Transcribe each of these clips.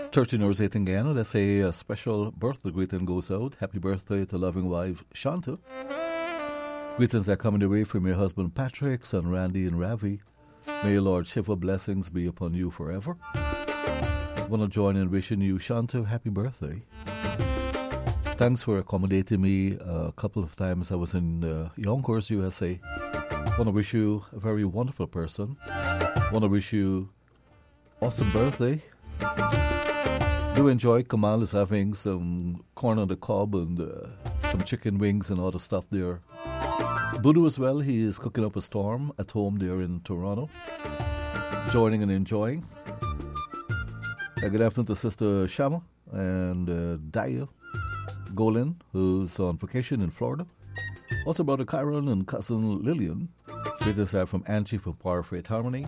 13 hours 8 again. Let's say a special birthday greeting goes out. Happy birthday to loving wife Shanta. Greetings are coming away from your husband Patrick, son Randy and Ravi. May your Lord Shiva blessings be upon you forever. I want to join in wishing you, Shanta, happy birthday. Thanks for accommodating me a couple of times. I was in Yonkers, USA. I want to wish you a very wonderful person. I want to wish you awesome birthday. Do enjoy. Kamal is having some corn on the cob and some chicken wings and other stuff there. Budu as well, he is cooking up a storm at home there in Toronto. Joining and enjoying. Good afternoon to Sister Shama and Daya Golin, who's on vacation in Florida. Also Brother Kyron and Cousin Lillian. Greetings are from Angie from Power Faith Harmony.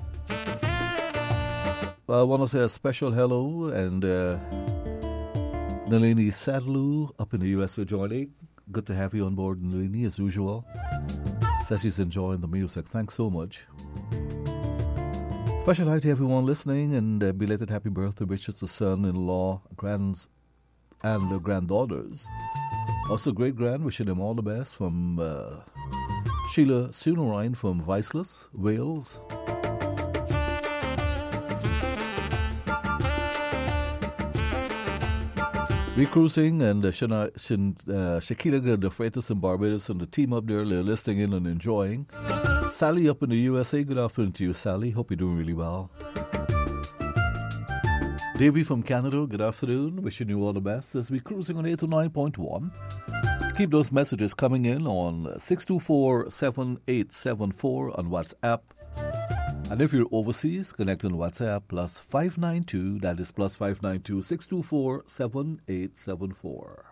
I want to say a special hello and Nalini Sadlu up in the US for joining. Good to have you on board, Nalini, as usual. Says she's enjoying the music. Thanks so much. Special hi to everyone listening and belated happy birthday wishes to son-in-law, grands, and granddaughters. Also great-grand, wishing them all the best from Sheila Sunarine from Viceless, Wales. We're cruising and Shakira the Freitas in Barbados and the team up there, they're listening in and enjoying. Sally up in the USA, good afternoon to you, Sally. Hope you're doing really well. Davey from Canada, good afternoon. Wishing you all the best as we're cruising on 809.1. Keep those messages coming in on 624-7874 on WhatsApp. And if you're overseas, connect on WhatsApp +592, that is +592 624 7874.